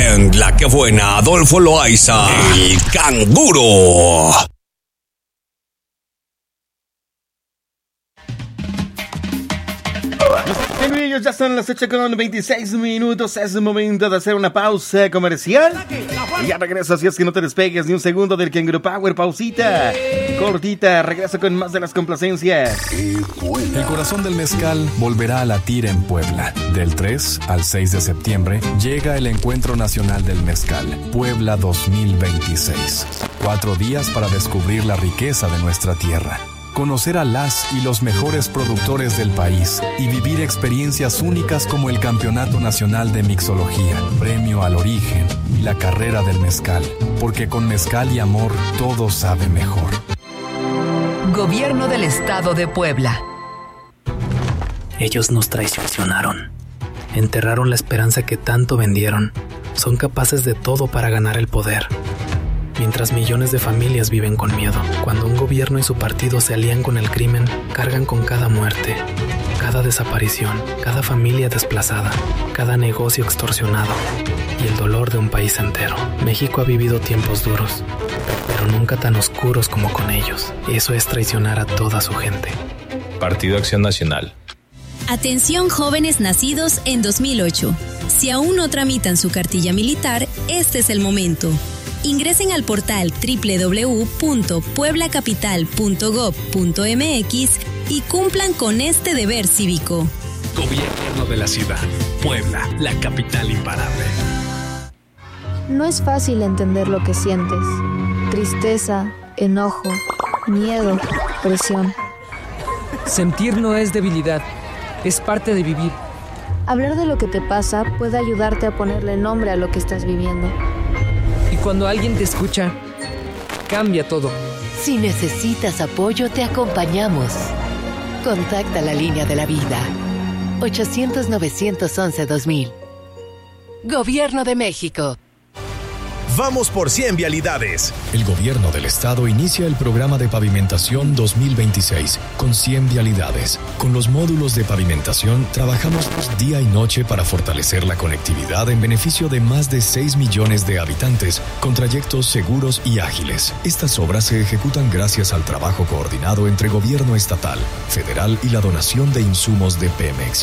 en La Que Buena, Adolfo Loaiza, el canguro. Amigos, ya son las 8:26. Es momento de hacer una pausa comercial. Y ya regreso, así es que no te despegues ni un segundo del Canguro Power. Pausita cortita, regreso con más de las complacencias. El corazón del mezcal volverá a latir en Puebla. Del 3 al 6 de septiembre llega el Encuentro Nacional del Mezcal, Puebla 2026. 4 días para descubrir la riqueza de nuestra tierra, conocer a las y los mejores productores del país y vivir experiencias únicas como el Campeonato Nacional de Mixología, Premio al Origen y la Carrera del Mezcal, porque con mezcal y amor todo sabe mejor. Gobierno del Estado de Puebla. Ellos nos traicionaron, enterraron la esperanza que tanto vendieron, son capaces de todo para ganar el poder. Mientras millones de familias viven con miedo, cuando un gobierno y su partido se alían con el crimen, cargan con cada muerte, cada desaparición, cada familia desplazada, cada negocio extorsionado y el dolor de un país entero. México ha vivido tiempos duros, pero nunca tan oscuros como con ellos. Eso es traicionar a toda su gente. Partido Acción Nacional. Atención jóvenes nacidos en 2008. Si aún no tramitan su cartilla militar, este es el momento. Ingresen al portal www.pueblacapital.gov.mx y cumplan con este deber cívico. Gobierno de la ciudad. Puebla, la capital imparable. No es fácil entender lo que sientes. Tristeza, enojo, miedo, presión. Sentir no es debilidad, es parte de vivir. Hablar de lo que te pasa puede ayudarte a ponerle nombre a lo que estás viviendo. Y cuando alguien te escucha, cambia todo. Si necesitas apoyo, te acompañamos. Contacta la línea de la vida. 800-911-2000. Gobierno de México. Vamos por 100 vialidades. El gobierno del estado inicia el programa de pavimentación 2026 con 100 vialidades. Con los módulos de pavimentación trabajamos día y noche para fortalecer la conectividad en beneficio de más de 6 millones de habitantes con trayectos seguros y ágiles. Estas obras se ejecutan gracias al trabajo coordinado entre gobierno estatal, federal y la donación de insumos de Pemex.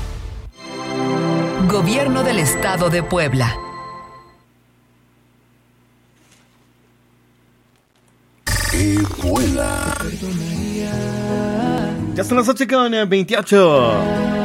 Gobierno del Estado de Puebla. Ya son las 8:28.